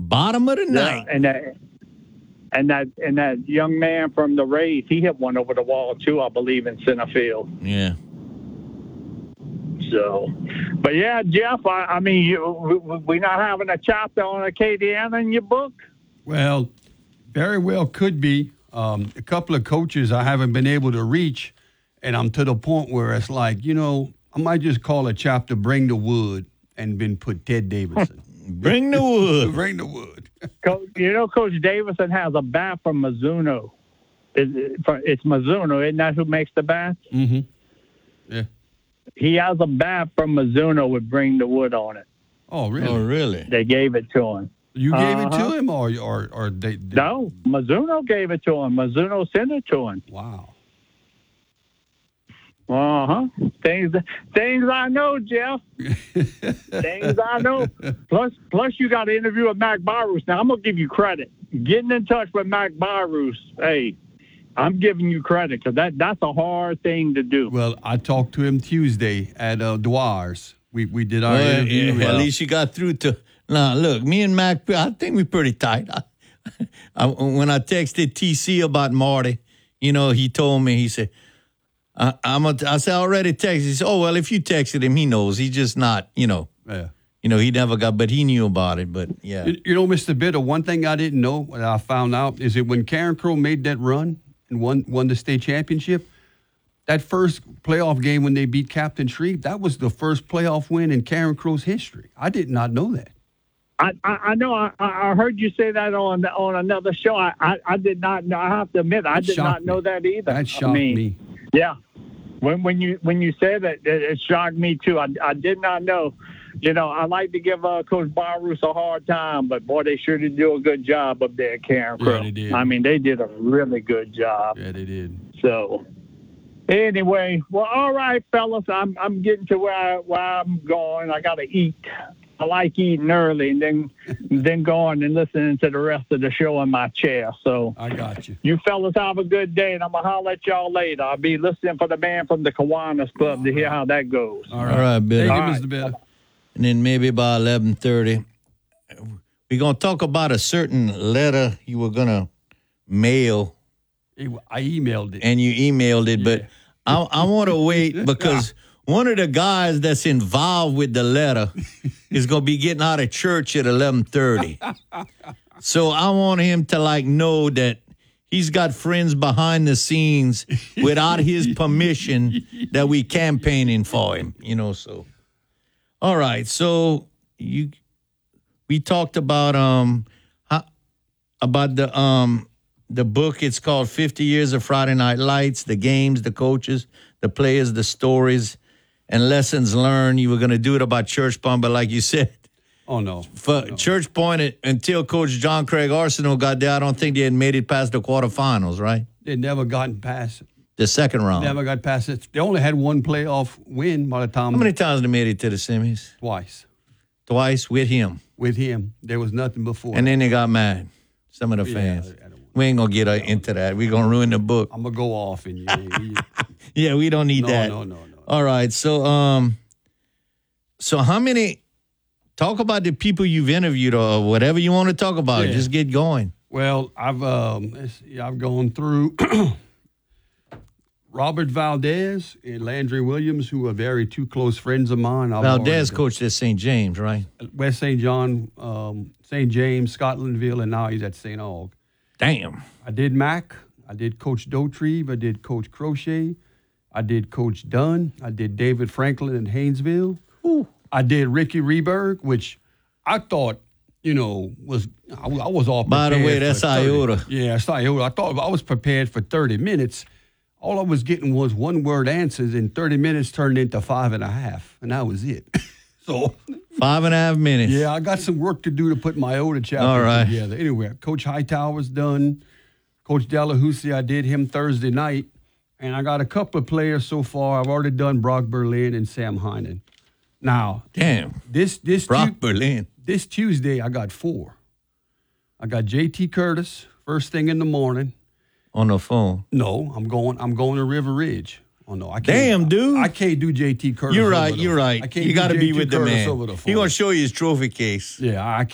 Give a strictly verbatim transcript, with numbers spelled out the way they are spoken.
Bottom of the Yeah, ninth. and that, and that and that young man from the Rays, he hit one over the wall too, I believe, in center field. Yeah. So, but yeah, Jeff, I, I mean, you, we, we not having a chapter on Acadiana in your book? Well, very well could be. Um, a couple of coaches I haven't been able to reach, and I'm to the point where it's like, you know, I might just call a chapter "Bring the Wood" and been put Ted Davidson. Bring the wood. Bring the wood. Coach, you know, Coach Davidson has a bat from Mizuno. It's, it's Mizuno, isn't that who makes the bats? Mm-hmm. Yeah. He has a bat from Mizuno with "Bring the Wood" on it. Oh, really? Oh, really? They gave it to him. You gave Uh-huh. it to him, or or or they? they No, Mizuno gave it to him. Mizuno sent it to him. Wow. Uh huh. Things, things I know, Jeff. Things I know. Plus, plus you got to interview with Mac Barus. Now I'm gonna give you credit. Getting in touch with Mac Barus. Hey, I'm giving you credit because that that's a hard thing to do. Well, I talked to him Tuesday at uh, Dwyer's. We we did our Well, interview. yeah, at uh, least you got through to. Now, look, me and Mac, I think we're pretty tight. I, I, when I texted T C about Marty, you know, he told me, he said, I, I'm a, I said, I already texted. He said, oh, well, if you texted him, he knows. He's just not, you know. Yeah. You know, he never got, but he knew about it. But, yeah. You, you know, Mister Bitter, one thing I didn't know, that I found out, is that when Karen Crow made that run and won, won the state championship, that first playoff game when they beat Captain Shreve, that was the first playoff win in Karen Crow's history. I did not know that. I, I, I know. I, I heard you say that on on another show. I, I, I did not know. I have to admit, I That did not shocked know me. that either. That shocked I mean, me. Yeah. When when you when you said that, it, it shocked me too. I, I did not know. You know, I like to give uh, Coach Barus a hard time, but boy, they sure did do a good job up there at Karen Crow. Yeah, they did. I mean, they did a really good job. Yeah, they did. So, anyway, well, all right, fellas, I'm I'm getting to where I, where I'm going. I got to eat. I like eating early and then then going and listening to the rest of the show in my chair. So I got you. you fellas have a good day, and I'm gonna holler at y'all later. I'll be listening for the man from the Kiwanis Club to hear how that goes. All All right, Billy. Thank you, All Mister Bitter. And then maybe by eleven thirty, we're going to talk about a certain letter you were going to mail, I emailed it. and you emailed it, but I, I want to wait because one of the guys that's involved with the letter is going to be getting out of church at eleven thirty. So I want him to, like, know that he's got friends behind the scenes without his permission that we campaigning for him, you know, so. All right, so you we talked about um how, about the um the book. It's called fifty Years of Friday Night Lights, the games, the coaches, the players, the stories, and lessons learned. You were going to do it about Church Point, but like you said, Oh, no. for no. Church Point, it- until Coach John Craig Arsenault got there, I don't think they had made it past the quarterfinals, right? They never gotten past it. The second round. Never got past it. They only had one playoff win by the time. How many times they made it to the semis? Twice. Twice with him. With him. There was nothing before. And then they got mad, some of the Yeah, fans. I- I don't- We ain't going to get uh, into that. We're going to ruin the book. I'm going to go off and you. you Yeah, we don't need no, that. no, no, no. All right. So, um, so how many, talk about the people you've interviewed or whatever you want to talk about. Yeah. Just get going. Well, I've um, let's see, I've gone through Robert Valdez and Landry Williams, who are very two close friends of mine. I've Valdez already gone- coached at Saint James, right? West Saint John, um, Saint James, Scotlandville, and now he's at Saint Aug. Damn. I did Mac. I did Coach Dotrieve. I did Coach Crochet. I did Coach Dunn. I did David Franklin in Haynesville. Ooh. I did Ricky Reberg, which I thought, you know, was I, I was all By the prepared way, for that's thirty. Iota. Yeah, that's Iota. I thought I was prepared for thirty minutes. All I was getting was one-word answers, and thirty minutes turned into five and a half, and that was it. So, Five and a half minutes. yeah, I got some work to do to put my Iota chapter All right. together. Anyway, Coach Hightower's done. Coach Delahousie, I did him Thursday night, and I got a couple of players so far. I've already done Brock Berlin and Sam Heinen. Now, Damn. this this Brock Tu- Berlin. this Tuesday, I got four. I got J T Curtis first thing in the morning. On the phone. No, I'm going. I'm going to River Ridge. Oh no, I can't. Damn, dude. I can't do J T Curtis. You're over right. the- You're right. I can't You do got to J be T with the Curtis man. over the He phone. going to show you his trophy case. Yeah, I